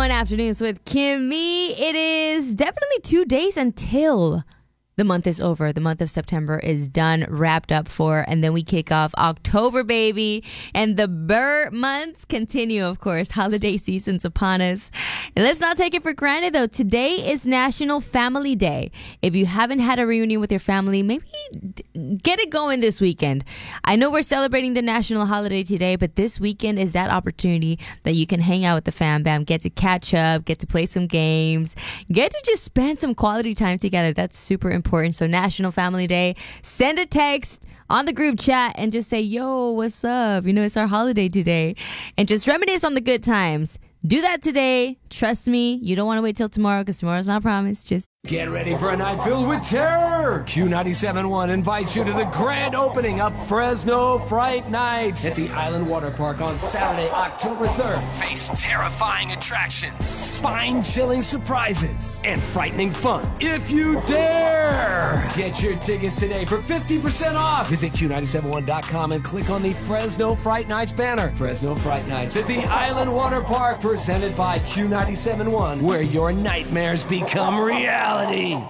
101 Afternoons with Kimmy. It is definitely 2 days until the month is over. The month of September is done, wrapped up for, and then we kick off October, baby. And the Burr months continue, of course. Holiday season's upon us. And let's not take it for granted, though. Today is National Family Day. If you haven't had a reunion with your family, maybe get it going this weekend. I know we're celebrating the national holiday today, but this weekend is that opportunity that you can hang out with the fam bam, get to catch up, get to play some games, get to just spend some quality time together. That's super important. So National Family Day, send a text on the group chat and just say, yo, what's up? You know, it's our holiday today. And just reminisce on the good times. Do that today. Trust me, you don't want to wait till tomorrow because tomorrow's not promised. Just get ready for a night filled with terror. Q97.1 invites you to the grand opening of Fresno Fright Nights at the Island Water Park on Saturday, October 3rd. Face terrifying attractions, spine-chilling surprises, and frightening fun if you dare. Get your tickets today for 50% off. Visit Q971.com and click on the Fresno Fright Nights banner. Fresno Fright Nights at the Island Water Park, presented by Q97.1, where your nightmares become reality.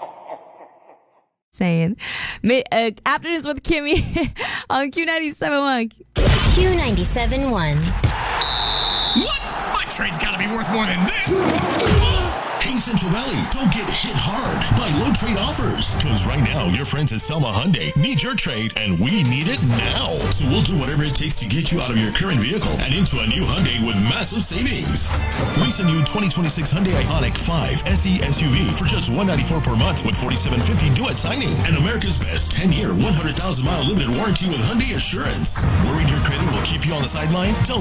Saying Afternoons with Kimmy on Q97.1. Q97.1. What? My trade's gotta be worth more than this! Hey, Central Valley, don't get hit hard by low trade offers. Because right now, your friends at Selma Hyundai need your trade, and we need it now. So we'll do whatever it takes to get you out of your current vehicle and into a new Hyundai with massive savings. Lease a new 2026 Hyundai Ioniq 5 SE SUV for just $194 per month with $4,750 due at signing. And America's best 10-year, 100,000-mile limited warranty with Hyundai Assurance. Worried your credit will keep you on the sideline? Tell